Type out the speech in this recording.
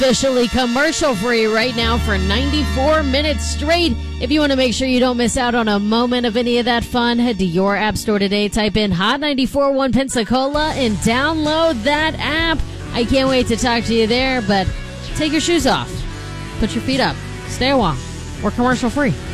officially commercial free right now for 94 minutes straight. If you want to make sure you don't miss out on a moment of any of that fun, head to your app store today, type in Hot 94.1 Pensacola, and download that app. I can't wait to talk to you there, but take your shoes off, put your feet up, stay a while. We're commercial free.